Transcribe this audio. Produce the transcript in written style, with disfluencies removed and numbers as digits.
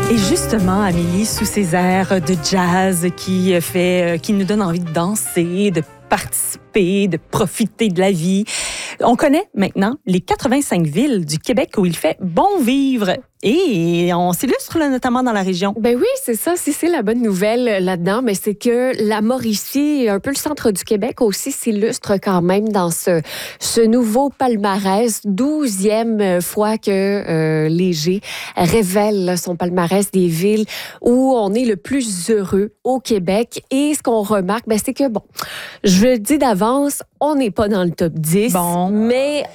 Et justement, Amélie, sous ces airs de jazz qui nous donne envie de danser, de participer, de profiter de la vie, on connaît maintenant les 85 villes du Québec où il fait bon vivre. Et on s'illustre là, notamment dans la région. Ben oui, c'est ça. Si c'est la bonne nouvelle là-dedans, mais c'est que la Mauricie, un peu le centre du Québec aussi, s'illustre quand même dans ce nouveau palmarès. 12e fois que Léger révèle son palmarès des villes où on est le plus heureux au Québec. Et ce qu'on remarque, c'est que, bon, je le dis d'avance, on n'est pas dans le top 10, mais